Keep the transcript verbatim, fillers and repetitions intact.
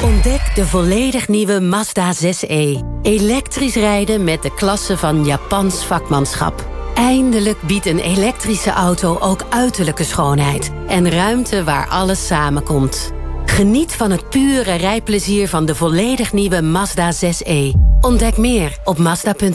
Ontdek de volledig nieuwe Mazda zes e. Elektrisch rijden met de klasse van Japans vakmanschap. Eindelijk biedt een elektrische auto ook uiterlijke schoonheid. En ruimte waar alles samenkomt. Geniet van het pure rijplezier van de volledig nieuwe Mazda zes e. Ontdek meer op Mazda punt